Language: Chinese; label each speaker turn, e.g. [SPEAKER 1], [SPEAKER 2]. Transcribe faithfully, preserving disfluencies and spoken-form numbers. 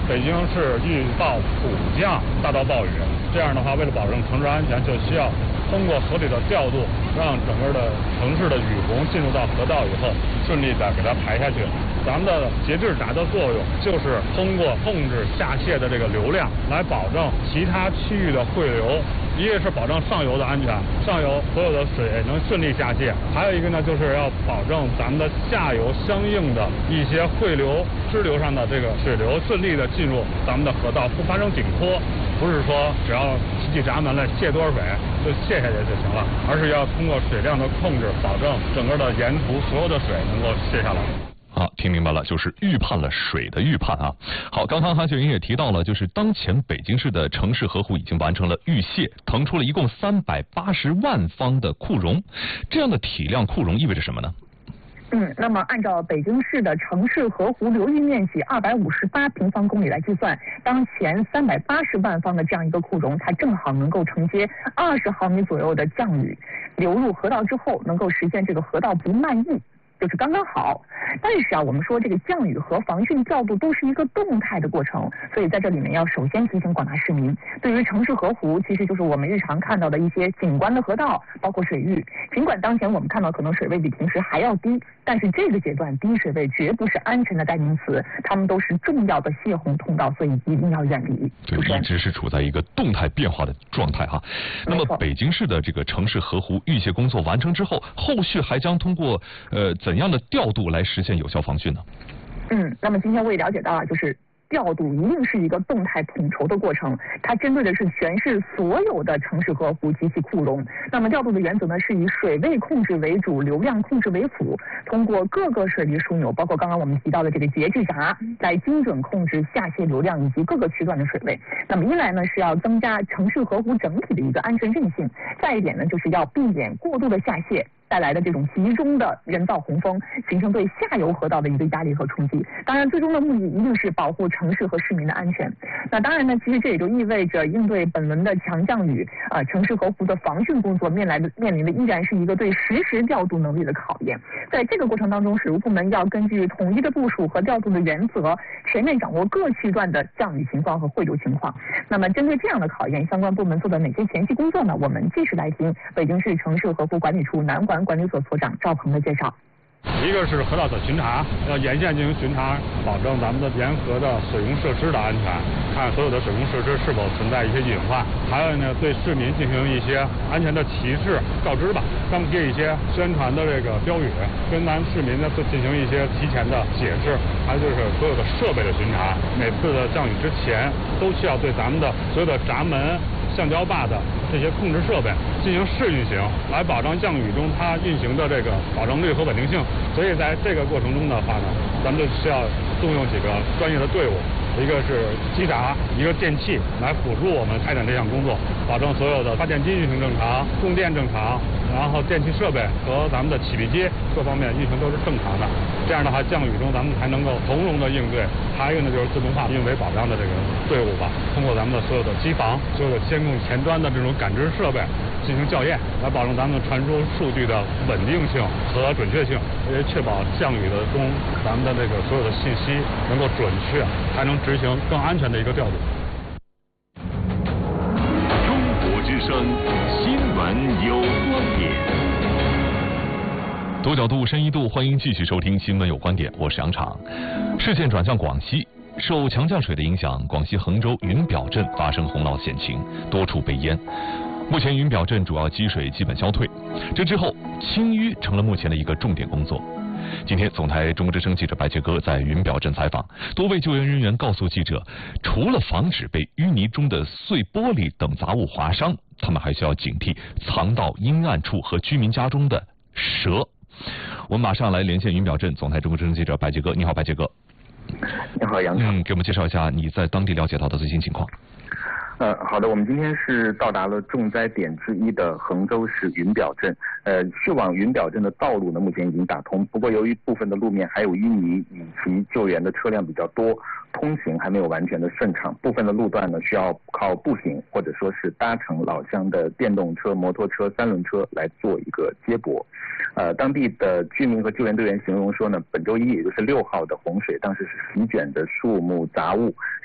[SPEAKER 1] 北京市预报普降大到暴雨，这样的话，为了保证城市安全，就需要通过合理的调度，让整个的城市的雨洪进入到河道以后，顺利的给它排下去。咱们的节制闸的作用就是通过控制下泄的这个流量，来保证其他区域的汇流。一个是保证上游的安全，上游所有的水能顺利下泄；还有一个呢，就是要保证咱们的下游相应的一些汇流、支流上的这个水流顺利的进入咱们的河道，不发生紧拖。不是说只要提起闸门来泄多少水就泄下去就行了，而是要通过水量的控制，保证整个的沿途所有的水能够泄下来。
[SPEAKER 2] 好，听明白了，就是预判了水的预判啊。好，刚刚韩雪云也提到了，就是当前北京市的城市河湖已经完成了预泄，腾出了一共三百八十万方的库容。这样的体量库容意味着什么呢？
[SPEAKER 3] 嗯，那么按照北京市的城市河湖流域面积二百五十八平方公里来计算，当前三百八十万方的这样一个库容，它正好能够承接二十毫米左右的降雨流入河道之后，能够实现这个河道不漫溢。就是刚刚好，但是啊，我们说这个降雨和防汛调度都是一个动态的过程，所以在这里面要首先提醒广大市民，对于城市河湖，其实就是我们日常看到的一些景观的河道，包括水域。尽管当前我们看到可能水位比平时还要低，但是这个阶段低水位绝不是安全的代名词，它们都是重要的泄洪通道，所以一定要远离。
[SPEAKER 2] 对，一直是处在一个动态变化的状态哈。那么北京市的这个城市河湖预泄工作完成之后，后续还将通过呃怎样的调度来实现有效防汛呢？
[SPEAKER 3] 嗯，那么今天我也了解到啊，就是调度一定是一个动态统筹的过程，它针对的是全市所有的城市河湖及其库容。那么调度的原则呢，是以水位控制为主，流量控制为辅，通过各个水利枢纽，包括刚刚我们提到的这个节制闸，来精准控制下泄流量以及各个区段的水位。那么一来呢，是要增加城市河湖整体的一个安全韧性；再一点呢，就是要避免过度的下泄带来的这种集中的人造洪峰，形成对下游河道的一个压力和冲击。当然，最终的目的一定是保护城市和市民的安全。那当然呢，其实这也就意味着应对本轮的强降雨，啊、呃，城市河湖的防汛工作面来的面临的依然是一个对实时调度能力的考验。在这个过程当中，水务部门要根据统一的部署和调度的原则，全面掌握各区段的降雨情况和汇流情况。那么，针对这样的考验，相关部门做的哪些前期工作呢？我们继续来听北京市城市河湖管理处南管管理所所长赵鹏的介绍。
[SPEAKER 1] 一个是河道的巡查，要沿线进行巡查，保证咱们的沿河的水用设施的安全，看所有的水用设施是否存在一些隐患。还有呢，对市民进行一些安全的提示告知吧，张贴一些宣传的这个标语，跟咱市民呢进行一些提前的解释。还有就是所有的设备的巡查，每次的降雨之前都需要对咱们的所有的闸门、橡胶坝的这些控制设备进行试运行，来保障降雨中它运行的这个保证率和稳定性。所以在这个过程中的话呢，咱们就需要动用几个专业的队伍，一个是机闸，一个电气来辅助我们开展这项工作，保证所有的发电机运行正常，供电正常，然后电气设备和咱们的起闭机各方面运行都是正常的。这样的话，降雨中咱们才能够从容的应对。还有一个呢，就是自动化运维保障的这个队伍吧，通过咱们的所有的机房、所有的监控前端的这种感知设备进行校验，来保证咱们传输数据的稳定性和准确性，也确保降雨的中咱们的这个所有的信息能够准确，才能执行更安全的一个调度。
[SPEAKER 4] 中国之声新闻有观点。
[SPEAKER 2] 多角度、深一度，欢迎继续收听《新闻有观点》，我是杨昶。视线转向广西，受强降水的影响，广西衡州云表镇发生洪涝险情，多处被淹。目前云表镇主要积水基本消退，这之后清淤成了目前的一个重点工作。今天，总台中国之声记者白杰哥在云表镇采访，多位救援人员告诉记者，除了防止被淤泥中的碎玻璃等杂物划伤，他们还需要警惕藏到阴暗处和居民家中的蛇。我们马上来连线云表镇总台中国之声记者白杰哥。你好，白杰哥。
[SPEAKER 5] 你好，杨昶。
[SPEAKER 2] 嗯，给我们介绍一下你在当地了解到的最新情况。
[SPEAKER 5] 呃，好的，我们今天是到达了重灾点之一的衡州市云表镇。呃，去往云表镇的道路呢，目前已经打通，不过由于部分的路面还有淤泥，以及救援的车辆比较多，通行还没有完全的顺畅。部分的路段呢，需要靠步行或者说是搭乘老乡的电动车、摩托车、三轮车来做一个接驳。呃，当地的居民和救援队员形容说呢，本周一也就是六号的洪水，当时是席卷着树木杂物，